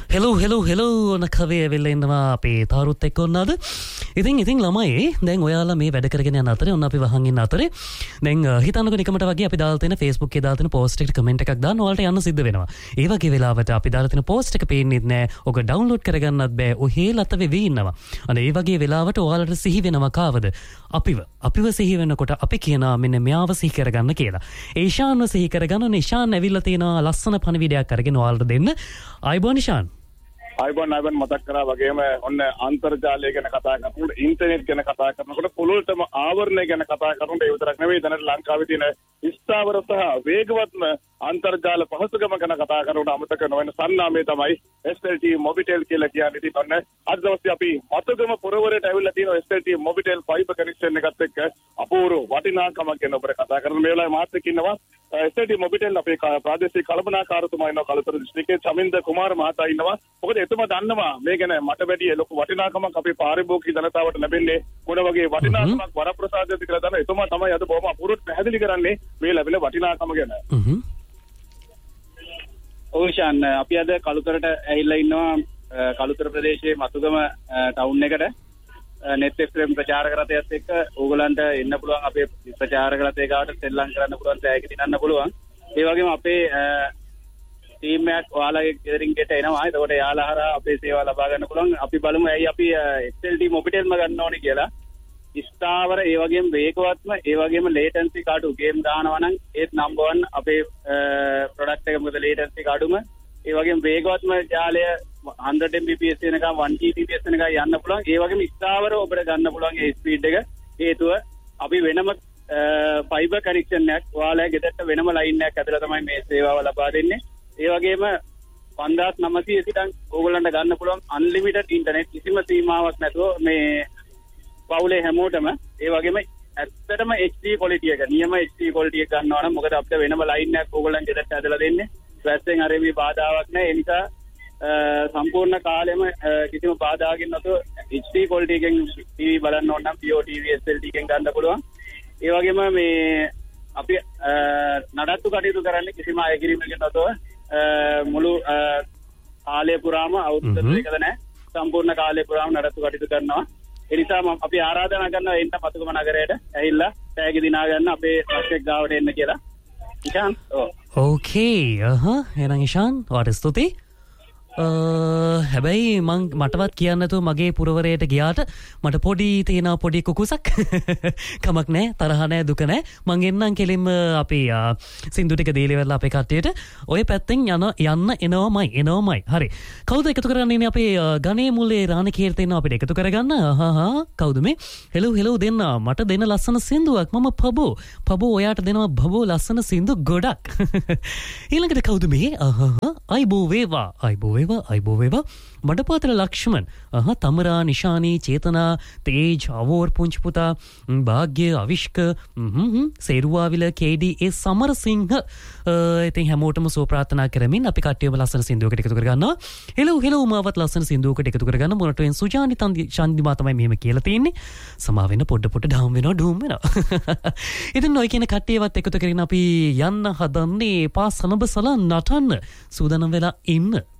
Hello ඔන්න කවේ ඇවිල්ලා ඉන්නවා අපේ තාරුත් එක්ක ඔන්නද. ඉතින් ළමයි දැන් ඔයාලා මේ වැඩ කරගෙන යන අතරේ ඔන්න අපි වහන් ඉන්න අතරේ දැන් හිතන්නකෝ නිකමට වගේ අපි දාලා තියෙන Facebook එකේ දාලා තියෙන පෝස්ට් එකට කමෙන්ට් එකක් දාන්න ඔයාලට යන්න සිද්ධ වෙනවා. ඒ වගේ වෙලාවට අපි දාලා තියෙන පෝස්ට් එක පේන්නේ නැහැ. ඔක ඩවුන්ලෝඩ් කරගන්නත් බෑ. ඔහේ ලත වෙවි ඉන්නවා. අනේ ඒ වගේ වෙලාවට ඔයාලට සිහි වෙනවා කාවද? අපිව සිහි වෙනකොට අපි කියනවා මෙන්න මෙයාව සිහි කරගන්න කියලා. ඒෂාන්ව සිහි කරගන්න නිෂාන් ඇවිල්ලා තියෙනවා ලස්සන පණිවිඩයක් අරගෙන ඔයාලට දෙන්න. ආයිබෝන් නිෂාන්. ආයිබෝන් මතක් කරා වගේම ඔන්න අන්තර්ජාලය ගැන කතා කරනකොට ඉන්ටර්නෙට් ගැන කතා කරනකොට පුළුල්ටම ආවරණය ගැන කතා කරනකොට ඒ විතරක් නෙවෙයි දැනට ලංකාවේ තියෙන ස්ථාවර සහ වේගවත්ම අන්තර්ජාල පහසුකම ගැන කතා කරනකොට අමතක නොවන සන්නාමය තමයි SLT Mobitel කියලා කියන්නේ. ඉතින් ඔන්න අද දවසේ අපි මතකම පුරවරයට ඇවිල්ලා තියෙන SLT Mobitel fiber connection එකත් එක්ක අපූර්ව වටිනාකමක් ගැන ඔබට කතා කරන මේ වෙලාවේ මාත් එක්ක ඉන්නවා SLT Mobitel අපේ ප්‍රාදේශීය කළමනාකාරතුමා ඉන්නවා කළුතර දිස්ත්‍රික්කයේ චමින්ද කුමාර මහතා ඉන්නවා. මොකද එතුමා දන්නවා මේ ගැන මට වැඩි ලොකු වටිනාකමක් අපේ පාරිභෝගික ජනතාවට ලැබෙන්නේ මොන වගේ වටිනාකමක් වරප්‍රසාදයක්ද කියලා දන්න එතුමා තමයි අද බොහොම අපූර්වට පැහැදිලි කරන්නේ මේ ලැබෙන වටිනාකම ගැන. ඕෂාන් අපි අද කළුතරට ඇවිල්ලා ඉන්නවා කළුතර ප්‍රදේශයේ මතුගම ටවුන් එකට net FM ප්‍රචාරක රථයත් එක්ක ඕගලන්ට එන්න පුළුවන් අපේ ප්‍රචාරක රථය ගාවට සෙල්ලම් කරන්න පුළුවන් තෑගි දිනන්න පුළුවන්. ඒ වගේම අපේ ටීම් එකක් ඔයාලගේ ගෙදරින් ගෙට එනවා. එතකොට යාලා හරහා අපේ සේවා ලබා ගන්න පුළුවන්. අපි බලමු ඇයි අපි SLT Mobitelම ගන්න ඕනේ කියලා. ස්ථාවර ඒ වගේම වේගවත්ම ඒ වගේම latency කාඩු ගේම් දානවා නම් ඒත් number 1 අපේ product එක මොකද latency කාඩුම ඒ වගේම වේගවත්ම ජාලය 100 Mbps වෙනකම් 1 Gbps වෙනකම් යන්න පුළුවන්. ඒ වගේම ස්ථාවර ඔබට ගන්න පුළුවන් ඒ ස්පීඩ් එක. හේතුව අපි වෙනම fiber connection එකක් ඔයාලගේ ගෙදරට වෙනම line එකක් ඇදලා තමයි මේ සේවාව ලබා දෙන්නේ. ඒ වගේම 5900 සිටන් ඕගොල්ලන්ට ගන්න පුළුවන් unlimited internet කිසිම සීමාවක් නැතුව මේ පවුලේ හැමෝටම. ඒ වගේම ඇත්තටම HD quality එක නියම HD quality එක ගන්නවා නම් මොකද අපිට වෙනම line එකක් ඕගොල්ලන් ගෙදරට ඇදලා දෙන්නේ. වැස්සෙන් ආරෙවි බාධාවක් නැහැ. ඒ නිසා සම්පූර්ණ කාලෙම කිසිම බාධාකින් නැතුව HD quality එකෙන් TV බලන්න ඕන නම් Pio TV SLT එකෙන් ගන්න පුළුවන්. ඒ වගේම මේ අපි නඩත්තු කටයුතු කරන්නේ කිසිම අයකිරීමකින් නැතුව මුළු කාලය පුරාම අවුරුදු දෙකද නැහැ සම්පූර්ණ කාලය පුරාම නඩත්තු කටයුතු කරනවා. ඒ නිසා අපි ආරාධනා කරනවා එන්න මතුගම නගරයට ඇවිල්ලා තෑගි දිනා ගන්න අපේ රටේ ගාවට එන්න කියලා. ඉෂාන් ඕකේ එහෙනම් ඉෂාන් ඔයාට ස්තුතියි. හැබැයි මටවත් කියන්න නැතුව මගේ පුරවරයට ගියාට මට පොඩි තියෙනවා පොඩි කුකුසක්. කමක් නැහැ තරහ නැහැ දුක නැහැ. මං එන්නම් කෙලින්ම අපි සින්දු ටික දීලා ඉවරලා අපේ කට්ටියට ඔය පැත්තෙන් යන්න එනවමයි. හරි. කවුද එකතු කරන්නේ ඉන්නේ අපේ ගණේ මුල්ලේ රාණකීර්ත ඉන්නවා අපිට එකතු කරගන්න. කවුද මේ? හෙලෝ දෙන්න මට දෙන ලස්සන සින්දුවක්. මම පබෝ ඔයාට දෙනවා බබෝ ලස්සන සින්දු ගොඩක්. ඊළඟට කවුද මේ? අයිබෝ වේවා මඩපාතල ලක්ෂ්මන් තමරා නිශානී චේතනා තේජ් අවෝර් පුංචි පුතා භාග්‍ය අවිෂ්ක සේරුවාවිල KD ඒ සමරසිංහ ඉතින් හැමෝටම සුව ප්‍රාර්ථනා කරමින් අපි කට්ටියම ලස්සන සින්දුවකට එකතු කරගන්නවා. හෙලෝ මාවත් ලස්සන සින්දුවකට එකතු කරගන්න මොනටෙන් සුජානි චන්දිමා තමයි මෙහෙම කියලා තියෙන්නේ. සමා වෙන පොඩ ඩාම් වෙනවා. ඉතින් ඔය කියන කට්ටියවත් එකතු කරගෙන අපි යන්න හදන්නේ පාසනබසලා නටන්න සූදානම් වෙලා ඉන්න.